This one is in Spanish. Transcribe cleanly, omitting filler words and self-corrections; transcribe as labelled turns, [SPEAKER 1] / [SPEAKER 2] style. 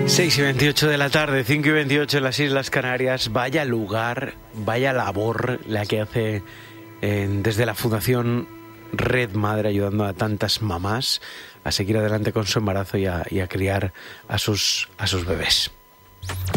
[SPEAKER 1] 6:28 de la tarde, 5:28 en las Islas Canarias. Vaya lugar, vaya labor la que hace desde la Fundación Red Madre, ayudando a tantas mamás a seguir adelante con su embarazo y a criar a sus bebés.